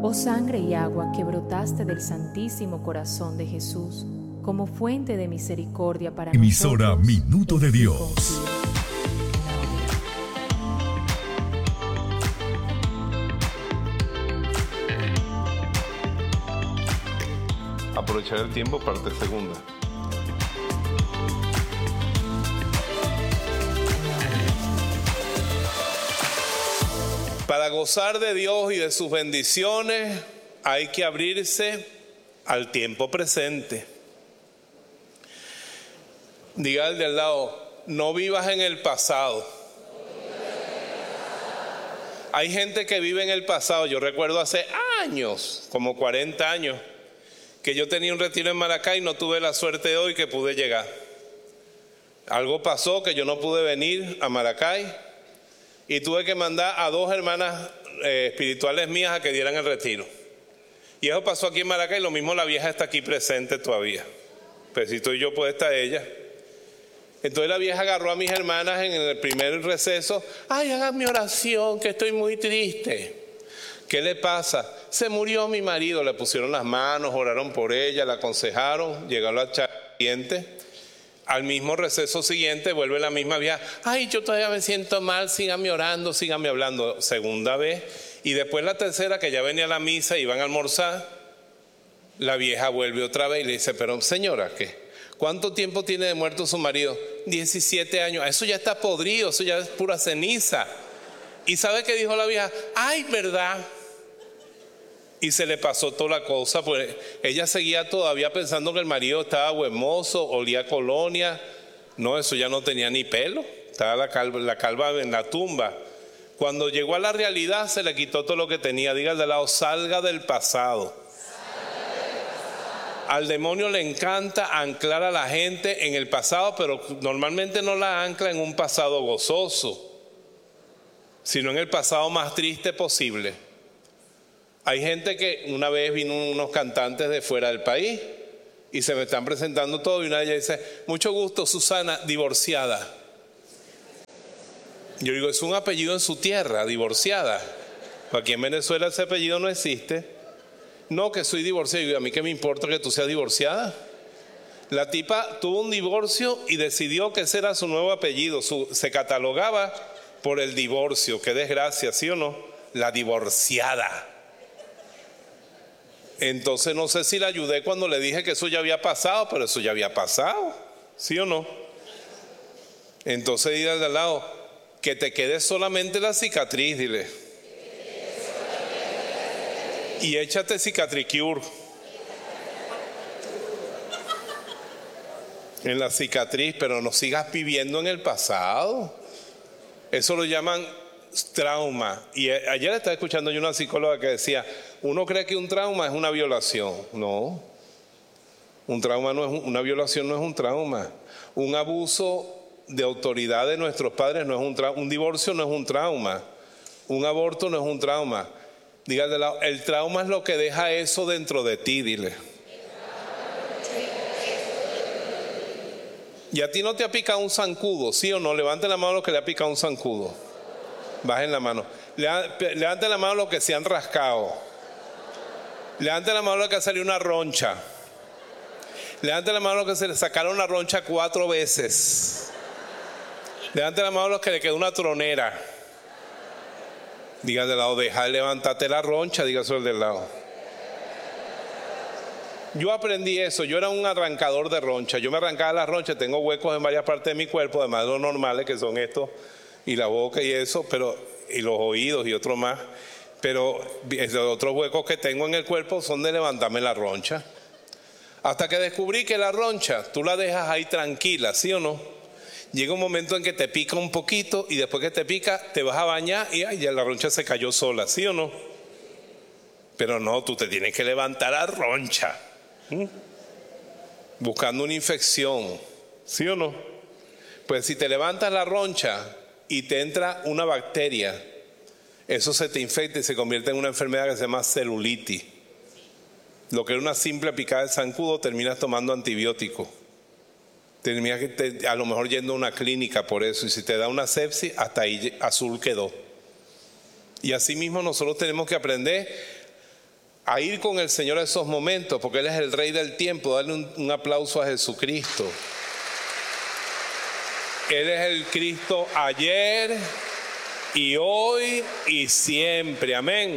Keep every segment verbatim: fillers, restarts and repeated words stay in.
Oh sangre y agua que brotaste del Santísimo Corazón de Jesús, como fuente de misericordia para Emisora nosotros. Minuto de Dios. Confío. Aprovechar el tiempo, parte segunda. Para gozar de Dios y de sus bendiciones hay que abrirse al tiempo presente. Diga al de al lado, no vivas en el pasado. Hay gente que vive en el pasado. Yo recuerdo hace años, como cuarenta años, que yo tenía un retiro en Maracay y no tuve la suerte de hoy que pude llegar. Algo pasó que yo no pude venir a Maracay y tuve que mandar a dos hermanas eh, espirituales mías a que dieran el retiro. Y eso pasó aquí en Maracay, lo mismo la vieja está aquí presente todavía. Pero si estoy yo, puede estar ella. Entonces la vieja agarró a mis hermanas en el primer receso. Ay, hagan mi oración, que estoy muy triste. ¿Qué le pasa? Se murió mi marido. Le pusieron las manos, oraron por ella, la aconsejaron. Llegó la charla siguiente. Al mismo receso siguiente vuelve la misma vieja. Ay, yo todavía me siento mal, síganme orando, síganme hablando. Segunda vez. Y después la tercera, que ya venía a la misa, iban a almorzar. La vieja vuelve otra vez y le dice, pero señora, ¿qué? ¿Cuánto tiempo tiene de muerto su marido? diecisiete años. Eso ya está podrido, eso ya es pura ceniza. ¿Y sabe qué dijo la vieja? Ay, ¿verdad? Y se le pasó toda la cosa, pues ella seguía todavía pensando que el marido estaba huemoso, olía a colonia. No, eso ya no tenía ni pelo, estaba la calva, la calva en la tumba. Cuando llegó a la realidad se le quitó todo lo que tenía. Diga al de lado, salga del pasado. Salga del pasado. Al demonio le encanta anclar a la gente en el pasado, pero normalmente no la ancla en un pasado gozoso, sino en el pasado más triste posible. Hay gente que una vez vino unos cantantes de fuera del país y se me están presentando todo y una de ellas dice, mucho gusto, Susana, divorciada. Yo digo, es un apellido en su tierra, divorciada. Aquí en Venezuela ese apellido no existe. No, que soy divorciada. Y digo, a mí qué me importa que tú seas divorciada. La tipa tuvo un divorcio y decidió que ese era su nuevo apellido. Su, se catalogaba por el divorcio. Qué desgracia, ¿sí o no? La divorciada. Entonces no sé si la ayudé cuando le dije que eso ya había pasado, pero eso ya había pasado, ¿sí o no? Entonces dile al de al lado, que te quede solamente la cicatriz, dile. Y échate cicatricure. En la cicatriz, pero no sigas viviendo en el pasado. Eso lo llaman trauma. Y ayer estaba escuchando yo una psicóloga que decía, uno cree que un trauma es una violación. No, un trauma no es una violación, no es un trauma. Un abuso de autoridad de nuestros padres no es un trauma. Un divorcio no es un trauma. Un aborto no es un trauma. Dígale, el trauma es lo que deja eso dentro de ti, dile. Y a ti no te ha picado un zancudo, ¿sí o no? Levante la mano a los que le ha picado un zancudo. Bajen la mano. Levanten la mano a los que se han rascado. Levanten la mano a los que ha salido una roncha. Levanten la mano a los que se le sacaron la roncha cuatro veces. Levanten la mano a los que le quedó una tronera. Digan del lado, deja de levantarte la roncha, dígaselo del lado. Yo aprendí eso, yo era un arrancador de roncha. Yo me arrancaba las ronchas, tengo huecos en varias partes de mi cuerpo, además de los normales que son estos, y la boca y eso, pero y los oídos y otros más. Pero los otros huecos que tengo en el cuerpo son de levantarme la roncha. Hasta que descubrí que la roncha, tú la dejas ahí tranquila, ¿sí o no? Llega un momento en que te pica un poquito y después que te pica te vas a bañar y ay, ya la roncha se cayó sola, ¿sí o no? Pero no, tú te tienes que levantar la roncha. ¿Mm? Buscando una infección, ¿sí o no? Pues si te levantas la roncha y te entra una bacteria, eso se te infecta y se convierte en una enfermedad que se llama celulitis. Lo que era una simple picada de zancudo, terminas tomando antibiótico. Terminas que te, a lo mejor yendo a una clínica por eso. Y si te da una sepsis, hasta ahí azul quedó. Y así mismo nosotros tenemos que aprender a ir con el Señor a esos momentos, porque Él es el Rey del tiempo. Darle un, un aplauso a Jesucristo. Él es el Cristo ayer y hoy y siempre. Amén.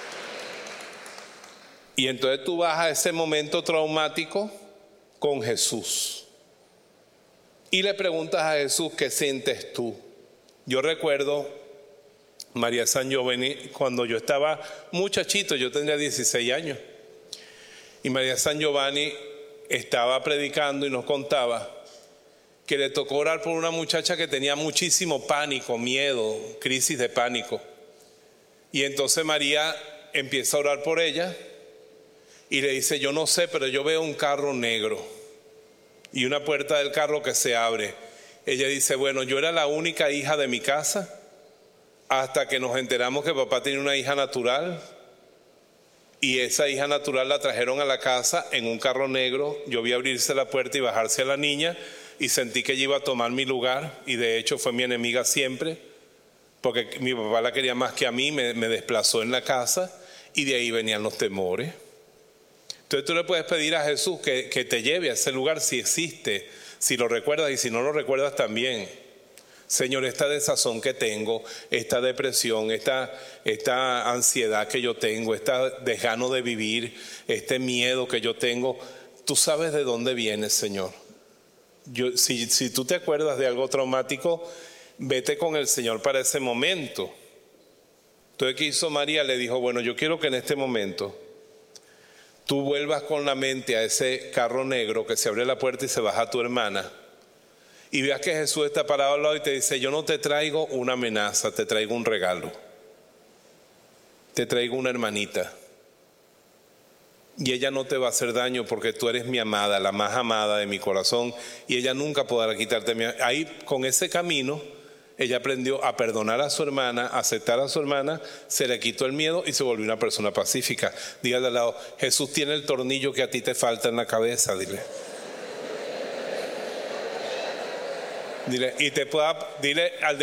Y entonces tú vas a ese momento traumático con Jesús y le preguntas a Jesús, ¿qué sientes tú? Yo recuerdo María San Giovanni, cuando yo estaba muchachito, yo tendría dieciséis años, y María San Giovanni estaba predicando y nos contaba que le tocó orar por una muchacha que tenía muchísimo pánico, miedo, crisis de pánico. Y entonces María empieza a orar por ella y le dice, yo no sé, pero yo veo un carro negro y una puerta del carro que se abre. Ella dice, bueno, yo era la única hija de mi casa hasta que nos enteramos que papá tenía una hija natural, y esa hija natural la trajeron a la casa en un carro negro. Yo vi abrirse la puerta y bajarse a la niña y sentí que ella iba a tomar mi lugar, y de hecho fue mi enemiga siempre, porque mi papá la quería más que a mí, me, me desplazó en la casa y de ahí venían los temores. Entonces tú le puedes pedir a Jesús que, que te lleve a ese lugar si existe, si lo recuerdas, y si no lo recuerdas también. Señor, esta desazón que tengo, esta depresión, esta, esta ansiedad que yo tengo, este desgano de vivir, este miedo que yo tengo, tú sabes de dónde viene, Señor. Yo, si, si tú te acuerdas de algo traumático, vete con el Señor para ese momento. Entonces, ¿qué hizo María? Le dijo, bueno, yo quiero que en este momento tú vuelvas con la mente a ese carro negro que se abre la puerta y se baja tu hermana, y veas que Jesús está parado al lado y te dice, yo no te traigo una amenaza, te traigo un regalo, te traigo una hermanita, y ella no te va a hacer daño porque tú eres mi amada, la más amada de mi corazón, y ella nunca podrá quitarte mi... Ahí, con ese camino, ella aprendió a perdonar a su hermana, a aceptar a su hermana, se le quitó el miedo y se volvió una persona pacífica. Dígale al lado, Jesús tiene el tornillo que a ti te falta en la cabeza, dile. Dile, y te pueda, dile al